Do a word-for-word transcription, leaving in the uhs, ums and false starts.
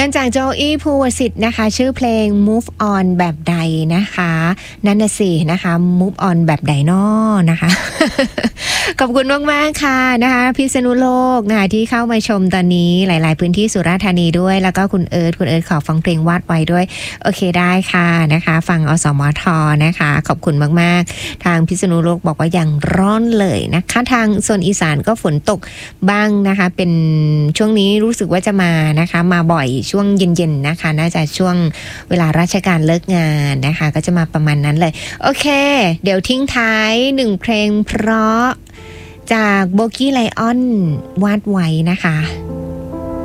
านจากโจอี้ภูวสิทธิ์นะคะชื่อเพลง Move On แบบใดนะคะนั่นน่ะสินะคะ Move On แบบใดน้อนะคะ ขอบคุณมากๆค่ะนะคะพิษณุโลกนะคะที่เข้ามาชมตอนนี้หลายๆพื้นที่สุราษฎร์ธานีด้วยแล้วก็คุณเอิร์ธคุณเอิร์ธขอฟังเพลงวาดไว้ด้วยโอเคได้ค่ะนะคะฟังอสมทนะคะขอบคุณมากๆทางพิษณุโลกบอกว่ายังร้อนเลยนะคะทางโซนอีสานก็ฝนตกบ้างนะคะเป็นช่วงนี้รู้สึกว่าจะมานะคะมาบ่อยช่วงเย็นๆนะคะน่าจะช่วงเวลาราชการเลิกงานนะคะก็จะมาประมาณนั้นเลยโอเคเดี๋ยวทิ้งท้ายหนึ่งเพลงเพราะจากโบกี้ไลออนวาดไว้นะคะ